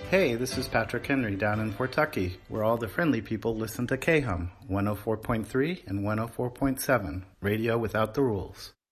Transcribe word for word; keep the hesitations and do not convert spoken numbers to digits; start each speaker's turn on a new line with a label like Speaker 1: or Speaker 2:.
Speaker 1: Hey, this is Patrick Henry down in Pawtucket, where all the friendly people listen to K H U M, one oh four point three and one oh four point seven, radio without the rules.